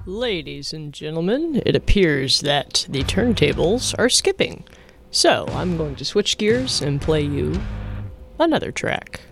Ladies and gentlemen, it appears that the turntables are skipping. So, I'm going to switch gears and play you another track.